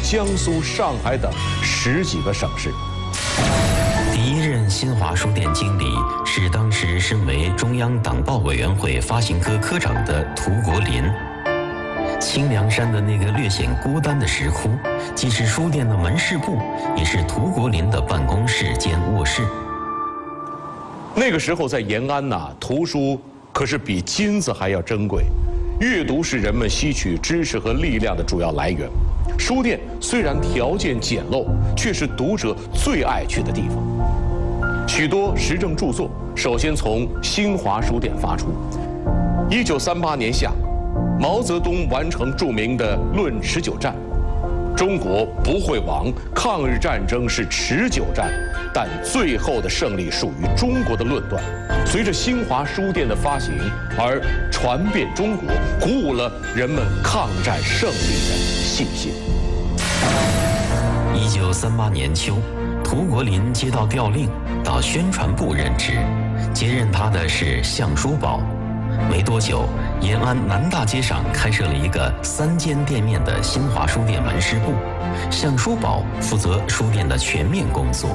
江苏、上海等10几个省市。 第一任新华书店经理是当时身为中央党报委员会发行科科长的涂国林。清凉山的那个略显孤单的石窟，既是书店的门市部，也是涂国林的办公室兼卧室。 那个时候在延安呐，图书可是比金子还要珍贵。阅读是人们吸取知识和力量的主要来源。书店虽然条件简陋，却是读者最爱去的地方。许多时政著作首先从新华书店发出。1938年夏，毛泽东完成著名的《论持久战》，中国不会亡，抗日战争是持久战，但最后的胜利属于中国的论断，随着新华书店的发行而传遍中国，鼓舞了人们抗战胜利的信心。 1938年秋，涂国林接到调令，到宣传部任职，接任他的是向书宝。没多久，延安南大街上开设了一个3间店面的新华书店门市部，向书宝负责书店的全面工作。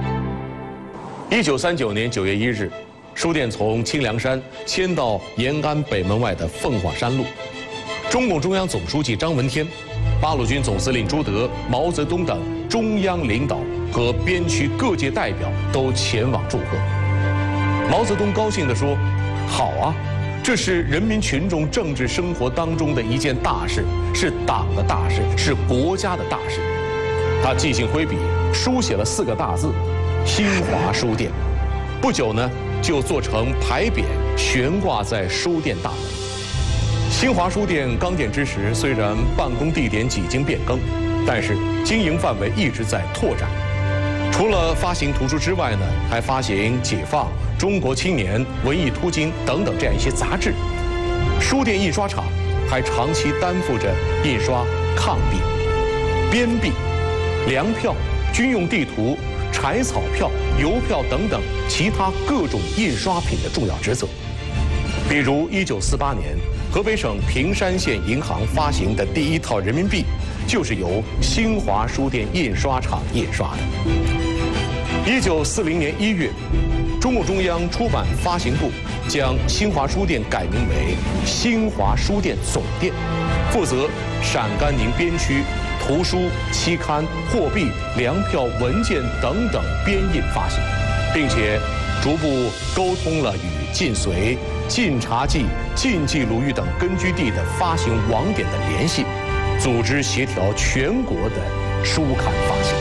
1939年9月1日，书店从清凉山迁到延安北门外的凤凰山路。中共中央总书记张闻天、八路军总司令朱德、毛泽东等中央领导和边区各界代表都前往祝贺。毛泽东高兴地说：“好啊！这是人民群众政治生活当中的一件大事，是党的大事，是国家的大事。”他即兴挥笔，书写了4个大字：“新华书店”。不久呢，就做成牌匾，悬挂在书店大门。新华书店刚建之时，虽然办公地点几经变更，但是经营范围一直在拓展。除了发行图书之外呢，还发行《解放》、《中国青年》、《文艺突经》等等这样一些杂志。书店印刷厂还长期担负着印刷抗币、编币、粮票、军用地图、柴草票、邮票等等其他各种印刷品的重要职责。比如1948年，河北省平山县银行发行的第1套人民币，就是由新华书店印刷厂印刷的。1940年1月，中共中央出版发行部将新华书店改名为新华书店总店，负责陕甘宁边区图书、期刊、货币、粮票、文件等等编印发行，并且逐步沟通了与晋绥、晋察冀、晋冀鲁豫等根据地的发行网点的联系，组织协调全国的书刊发行。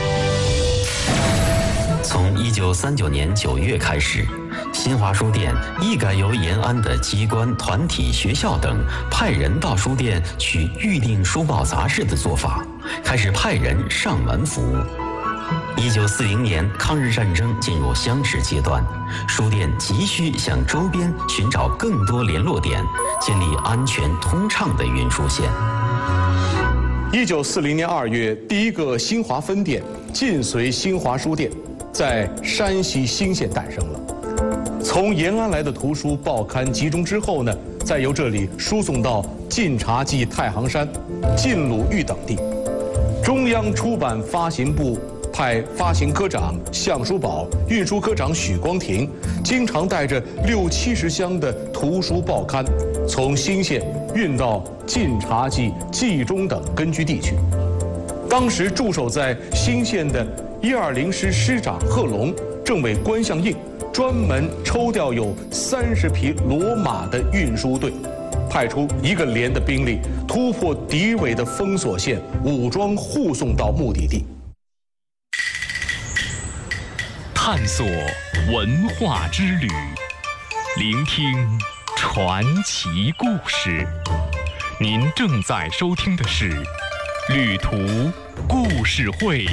从1939年9月开始，新华书店一改由延安的机关、团体、学校等派人到书店去预订书报杂志的做法，开始派人上门服务。1940年，抗日战争进入相持阶段，书店急需向周边寻找更多联络点，建立安全通畅的运输线。 1940年2月，第一个新华分店晋绥新华书店在山西兴县诞生了。从延安来的图书报刊集中之后呢，再由这里输送到晋察冀太行山、晋鲁豫等地。中央出版发行部派发行科长向书宝、运输科长许光庭，经常带着60-70箱的图书报刊，从兴县运到晋察冀、冀中等根据地区。当时驻守在兴县的120师师长贺龙正为关相应，专门抽调有30匹骡马的运输队，派出1个连的兵力，突破敌伪的封锁线，武装护送到目的地。 探索文化之旅，聆听传奇故事。您正在收听的是《旅途故事会》。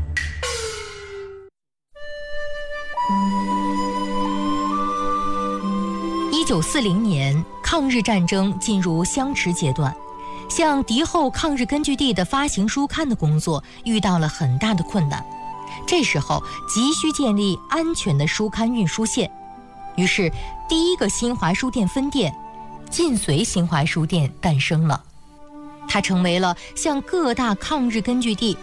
1940年，抗日战争进入相持阶段，向敌后抗日根据地的发行书刊的工作遇到了很大的困难。这时候急需建立安全的书刊运输线，于是第一个新华书店分店晋绥新华书店诞生了。它成为了向各大抗日根据地